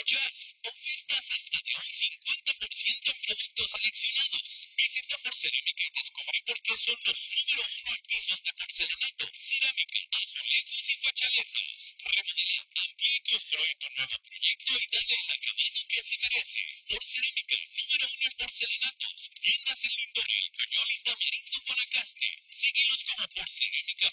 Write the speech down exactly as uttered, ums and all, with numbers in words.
escuchas? Ofertas hasta de un cincuenta por ciento en productos seleccionados. Visita Porcerámica y descubre por qué son los número uno en pisos de porcelanato, cerámica, azulejos y fachaletas. Remodela, amplía y construye tu nuevo proyecto y dale el acabado que se merece. Porcerámica, número uno en porcelanatos. Tiendas en Lindor, El Cañol y Tamarindo, Guanacaste. Síguelos como Porcerámica